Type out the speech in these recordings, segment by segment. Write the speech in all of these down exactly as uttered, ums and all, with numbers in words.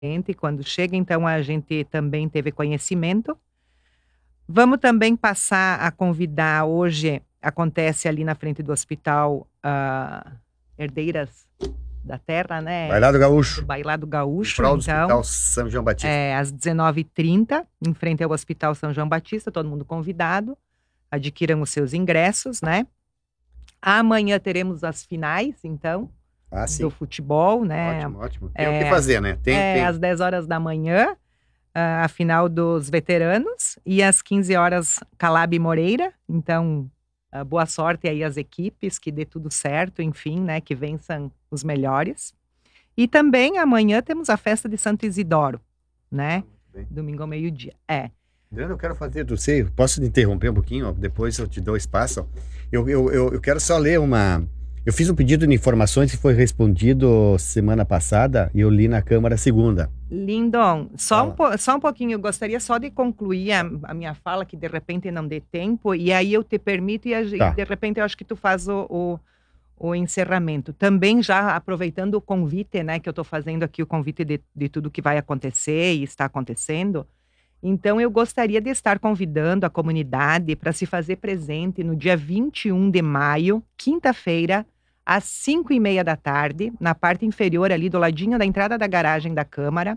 quando chega, então a gente também teve conhecimento. Vamos também passar a convidar, hoje acontece ali na frente do hospital, uh, Herdeiras da Terra, né? Bailado Gaúcho. Do Bailado Gaúcho, em prol do então. Hospital São João Batista. É, às dezenove e trinta, em frente ao Hospital São João Batista, todo mundo convidado. Adquiram os seus ingressos, né? Amanhã teremos as finais, então, ah, do futebol, né? Ótimo, ótimo. Tem é, o que fazer, né? Tem, é, tem. Às dez horas da manhã, a final dos veteranos, e às quinze horas, Calab e Moreira. Então, uh, boa sorte aí às equipes, que dê tudo certo, enfim, né? Que vençam os melhores. E também amanhã temos a festa de Santo Isidoro, né? Bem. Domingo ao meio-dia. É. Adriano, eu quero fazer, não sei, posso te interromper um pouquinho? Ó, depois eu te dou espaço. Eu, eu, eu, eu quero só ler uma... Eu fiz um pedido de informações que foi respondido semana passada e eu li na Câmara segunda. Lindon, só um, po- só um pouquinho, eu gostaria só de concluir a, a minha fala, que de repente não dê tempo, e aí eu te permito e, a, Tá. e de repente eu acho que tu faz o, o, o encerramento. Também já aproveitando o convite, né, que eu estou fazendo aqui, o convite de, de tudo que vai acontecer e está acontecendo. Então eu gostaria de estar convidando a comunidade para se fazer presente no dia vinte e um de maio, quinta-feira, às cinco e meia da tarde, na parte inferior ali do ladinho da entrada da garagem da Câmara,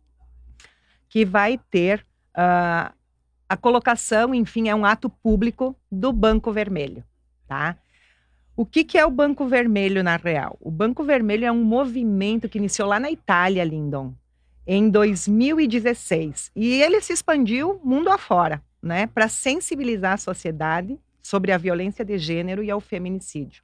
que vai ter uh, a colocação, enfim, é um ato público do Banco Vermelho, tá? O que, que é o Banco Vermelho na real? O Banco Vermelho é um movimento que iniciou lá na Itália, Lindon, em dois mil e dezesseis, e ele se expandiu mundo afora, né, para sensibilizar a sociedade sobre a violência de gênero e ao feminicídio.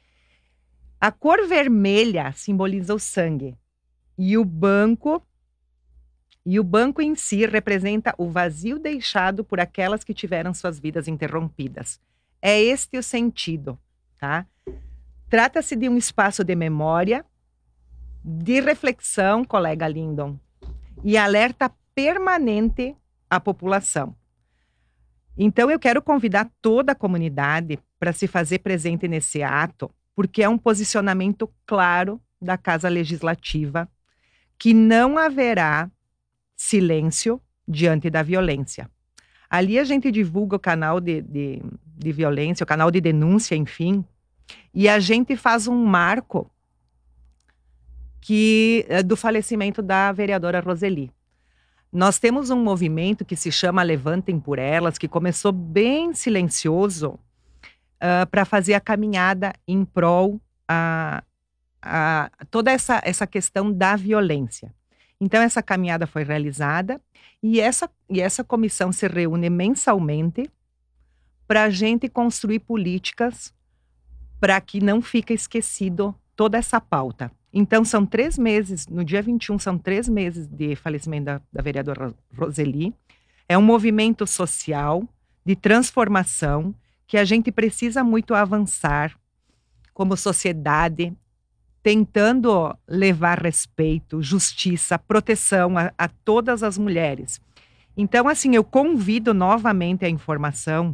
A cor vermelha simboliza o sangue, e o banco e o banco em si representa o vazio deixado por aquelas que tiveram suas vidas interrompidas. É este o sentido, tá? Trata-se de um espaço de memória, de reflexão, colega Lindon, e alerta permanente à população. Então eu quero convidar toda a comunidade para se fazer presente nesse ato, porque é um posicionamento claro da Casa Legislativa que não haverá silêncio diante da violência. Ali a gente divulga o canal de, de, de violência, o canal de denúncia, enfim, e a gente faz um marco que, do falecimento da vereadora Roseli. Nós temos um movimento que se chama Levantem por Elas, que começou bem silencioso uh, para fazer a caminhada em prol a, a toda essa, essa questão da violência. Então, essa caminhada foi realizada e essa, e essa comissão se reúne mensalmente para a gente construir políticas para que não fique esquecido toda essa pauta. Então, são três meses, no dia vinte e um, são três meses de falecimento da, da vereadora Roseli. É um movimento social de transformação que a gente precisa muito avançar como sociedade, tentando levar respeito, justiça, proteção a, a todas as mulheres. Então, assim, eu convido novamente a informação,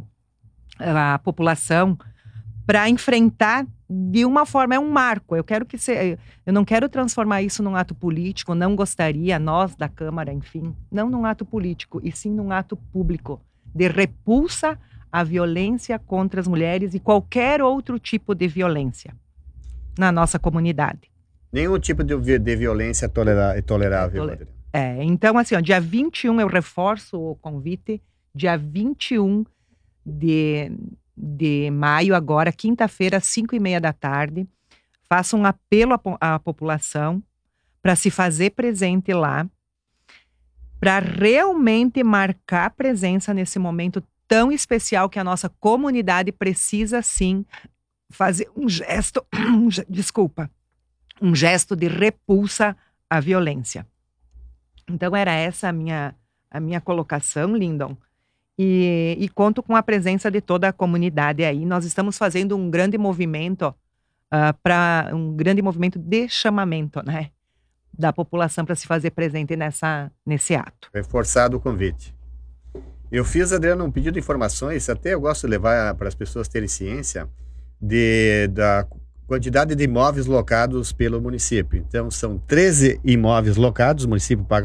a população, para enfrentar de uma forma, é um marco. Eu quero que se, eu não quero transformar isso num ato político, não gostaria, nós da Câmara, enfim, não num ato político, e sim num ato público, de repulsa à violência contra as mulheres e qualquer outro tipo de violência na nossa comunidade. Nenhum tipo de, de violência é, tolera, é tolerável. É, toler... é, então assim, ó, dia vinte e um eu reforço o convite, dia vinte e um de... de maio, agora, quinta-feira, às cinco e meia da tarde. Faça um apelo à, à população para se fazer presente lá, para realmente marcar presença nesse momento tão especial que a nossa comunidade precisa, sim, fazer um gesto, um, desculpa, um gesto de repulsa à violência. Então, era essa a minha, a minha colocação, Lindon. E, e conto com a presença de toda a comunidade aí. Nós estamos fazendo um grande movimento, uh, para um grande movimento de chamamento, né, da população para se fazer presente nessa, nesse ato. Reforçado o convite. Eu fiz, Adriano, um pedido de informações, até eu gosto de levar para as pessoas terem ciência de, da, quantidade de imóveis locados pelo município. Então, são treze imóveis locados, o município paga